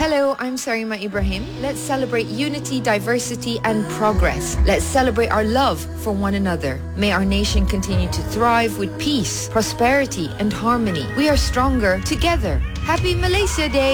Hello, I'm Sarima Ibrahim. Let's celebrate unity, diversity and progress. Let's celebrate our love for one another. May our nation continue to thrive with peace, prosperity and harmony. We are stronger together. Happy Malaysia Day!